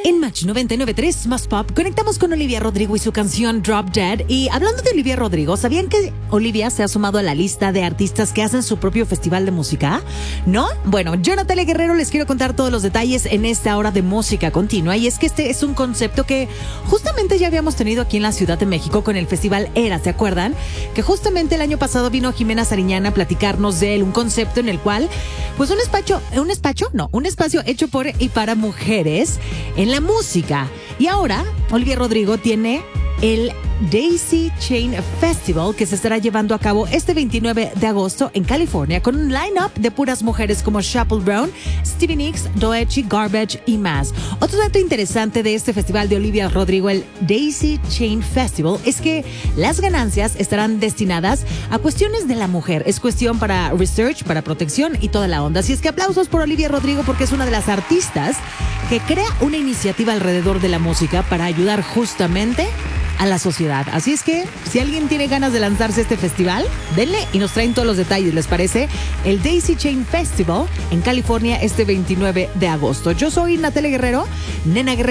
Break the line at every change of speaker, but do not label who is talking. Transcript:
En Match 99.3 Más Pop conectamos con Olivia Rodrigo y su canción Drop Dead. Y hablando de Olivia Rodrigo, ¿sabían que Olivia se ha sumado a la lista de artistas que hacen su propio festival de música? ¿No? Bueno, yo, Natalia Guerrero, les quiero contar todos los detalles en esta hora de música continua. Y es que este es un concepto que justamente ya habíamos tenido aquí en la Ciudad de México con el Festival Era, ¿se acuerdan? Que justamente el año pasado vino Jimena Sariñana a platicarnos de él, un concepto en el cual, pues un espacio hecho por y para mujeres en la música. Y ahora Olivia Rodrigo tiene el Daisy Chain Festival, que se estará llevando a cabo este 29 de agosto en California, con un line-up de puras mujeres como Chappell Brown, Stevie Nicks, Doechii, Garbage y más. Otro dato interesante de este festival de Olivia Rodrigo, el Daisy Chain Festival, es que las ganancias estarán destinadas a cuestiones de la mujer. Es cuestión para research, para protección y toda la onda. Así es que aplausos por Olivia Rodrigo, porque es una de las artistas que crea una iniciativa alrededor de la música para ayudar justamente a la sociedad. Así es que, si alguien tiene ganas de lanzarse a este festival, denle y nos traen todos los detalles, ¿les parece? El Daisy Chain Festival en California este 29 de agosto. Yo soy Natalia Guerrero, Nena Guerrero.